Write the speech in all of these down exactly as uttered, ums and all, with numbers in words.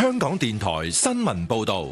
香港電台新聞報道。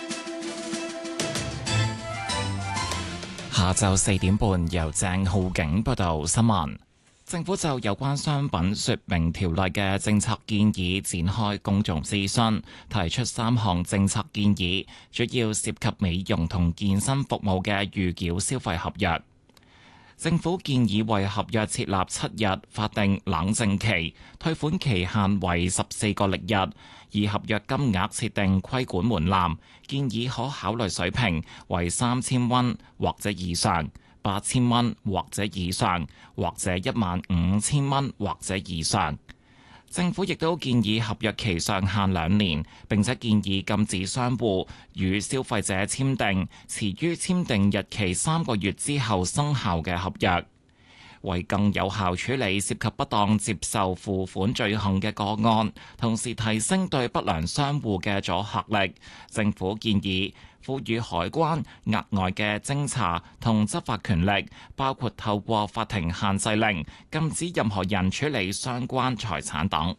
下晝四點半，由鄭浩景報道新聞。政府就有關商品說明條例嘅政策建議展開公眾諮詢，提出三項政策建議，主要涉及美容同健身服務嘅預繳消費合約。政府建議為合約設立七日法定冷靜期，退款期限為十四個曆日，而合約金額設定規管門檻，建議可考慮水平為三千蚊或者以上，八千蚊或者以上，或者一萬五千蚊或者以上。政府亦都建議合約期上限兩年，並且建議禁止商戶與消費者簽訂遲於簽訂日期三個月之後生效嘅合約。為更有效處理涉及不當接受付款罪行嘅個案，同時提升對不良商戶嘅阻嚇力，政府建議賦予海關額外嘅偵查同執法權力，包括透過法庭限制令禁止任何人處理相關財產等。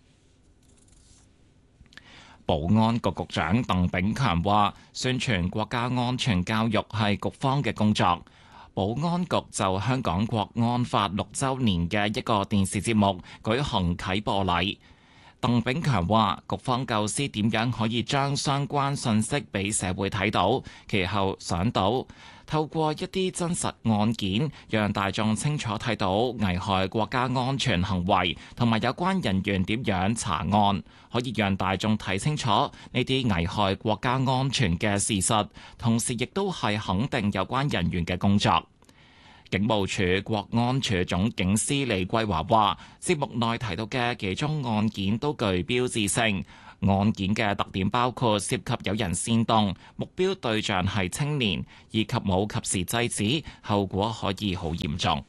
保安局局長鄧炳強話：宣傳國家安全教育係局方嘅工作。保安局就香港國安法六週年嘅一個電視節目舉行啟播禮。鄧炳強話：局方構思點樣可以將相關信息俾社會睇到，其後想到透過一啲真實案件，讓大眾清楚睇到危害國家安全行為同埋有關人員點樣查案，可以讓大眾睇清楚呢啲危害國家安全嘅事實，同時亦都係肯定有關人員嘅工作。警務處國安處總警司李桂華話：節目內提到嘅幾宗案件都具標誌性，案件嘅特點包括涉及有人煽動，目標對象係青年，以及冇及時制止，後果可以好嚴重。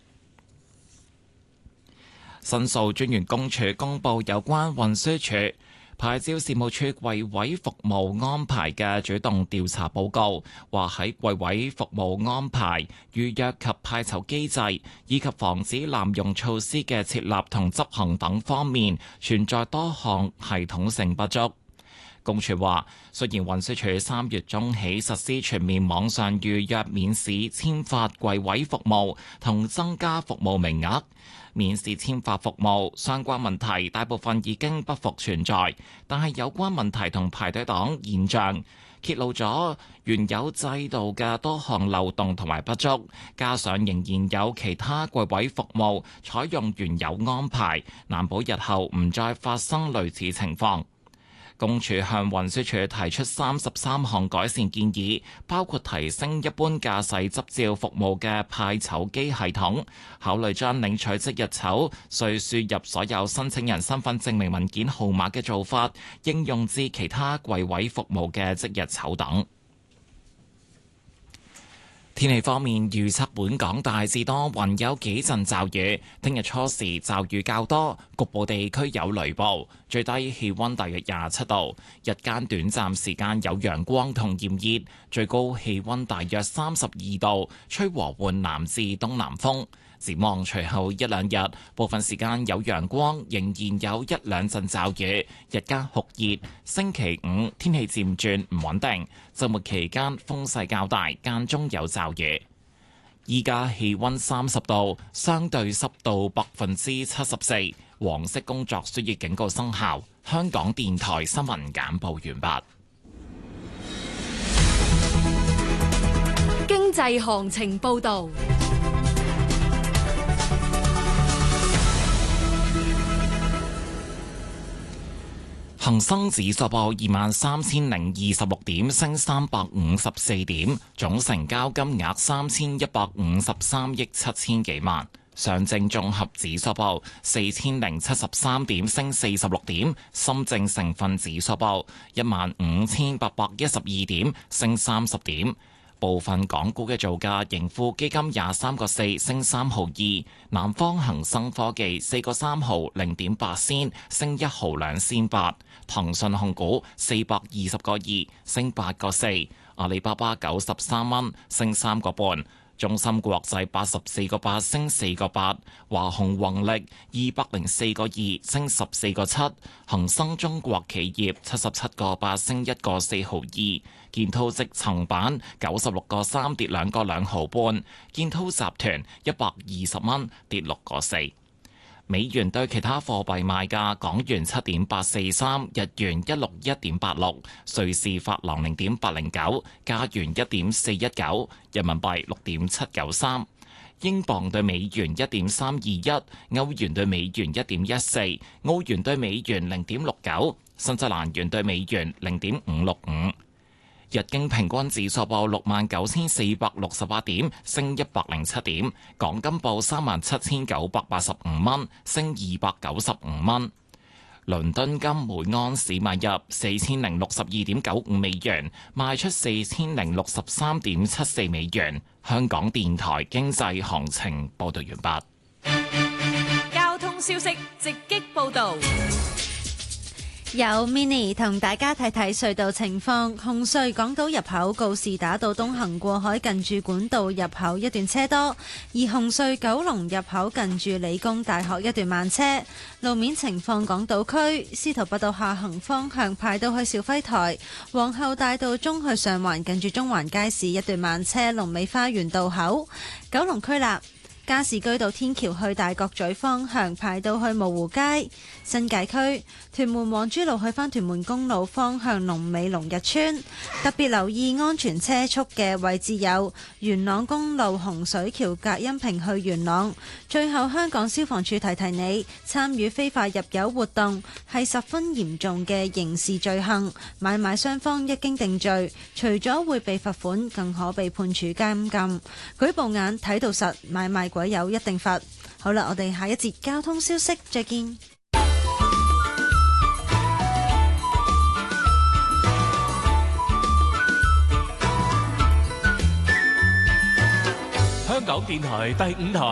申訴專員公署公布有關運輸署牌照事務處櫃位服務安排嘅主動調查報告，話喺櫃位服務安排、預約及派籌機制以及防止濫用措施嘅設立同執行等方面，存在多項系統性不足。公署話，雖然運輸署三月中起實施全面網上預約免試簽發櫃位服務同增加服務名額，免試簽發服務相關問題大部分已經不復存在，但係有關問題同排隊等現象揭露咗原有制度嘅多項漏洞同埋不足，加上仍然有其他櫃位服務採用原有安排，難保日後唔再發生類似情況。公署向運輸署提出三十三項改善建議，包括提升一般駕駛執照服務嘅派籌機系統，考慮將領取即日籌需輸入所有申請人身份證明文件號碼嘅做法應用至其他櫃位服務嘅即日籌等。天氣方面，預測本港大致多雲，有幾陣驟雨。聽日初時驟雨較多，局部地區有雷暴。最低氣溫大約廿七度，日間短暫時間有陽光同炎熱，最高氣溫大約三十二度，吹和緩南至東南風。展望隨後一兩日，部分時間有陽光，仍然有一兩陣驟雨，日間酷熱。星期五天氣漸轉唔穩定，週末期間風勢較大，間中有驟雨。依家氣溫三十度，相對濕度百分之七十四，黃色工作暑熱警告生效。香港電台新聞簡報完畢。 經濟行情報導。 恒生指數報二萬三千零二十六點，升三百五十四點，總成交金額三千一百五十三億七千幾萬。上證綜合指數報四千零七十三點，升四十六點。深證成分指數報一萬五千八百一十二點，升三十點。部分港股嘅造價，盈富基金廿三個四升三毫二，南方恒生科技四個三毫零點八仙升一毫兩仙八，騰訊控股四百二十個二升八個四，阿里巴巴九十三蚊升三個半， 中芯國際八十四個八升四個八，華虹宏力二百零四個二升十四個七，恒生中國企業七十七個八升一個四毫二，建滔積層板九十六個三跌兩個兩毫半，建滔集團一百二十蚊跌六個四。美元對其他貨幣賣價：港元七點八四三，日元一六一點八六，瑞士法郎零點八零九，加元一點四一九，人民幣六點七九三，英鎊對美元一點三二一，歐元對美元一點一四，澳元對美元零點六九，新西蘭元對美元零點五六五。日經平均指數報六萬九千四百六十八點，升一百零七點。港金報三萬七千九百八十五蚊，升二百九十五蚊。倫敦金每安士買入四千零六十二點九五美元，賣出四千零六十三點七四美元。香港電台經濟行情報道完畢。交通消息直擊報道。 有 Mini 同大家睇睇隧道情況。紅隧港島入口告士打道東行過海近住管道入口一段車多，而紅隧九龍入口近住理工大學一段慢車。路面情況，港島區司徒拔道下行方向排到去肇輝台，皇后大道中去上環近住中環街市一段慢車，龍尾花園道口。九龍區啦，加士居道天橋去大角咀方向排到去蕪湖街。新界區屯門皇珠路去返屯門公路方向龍尾龍日村。特別留意安全車速嘅位置有元朗公路洪水橋隔音屏去元朗。最後，香港消防處提提你，參與非法入油活動係十分嚴重嘅刑事罪行，買賣雙方一經定罪，除咗會被罰款，更可被判處監禁。舉報眼睇到實，買賣鬼友一定罰。好啦，我哋下一節交通消息再見。 香港電台第五台。